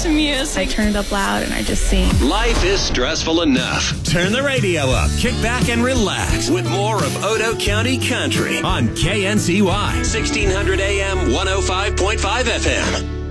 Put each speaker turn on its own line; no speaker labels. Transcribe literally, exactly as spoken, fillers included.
to music. I turn it up loud and I just sing.
Life is stressful enough. Turn the radio up, kick back, and relax with more of Odo County Country on K N C Y, sixteen hundred A M, one oh five point five F M.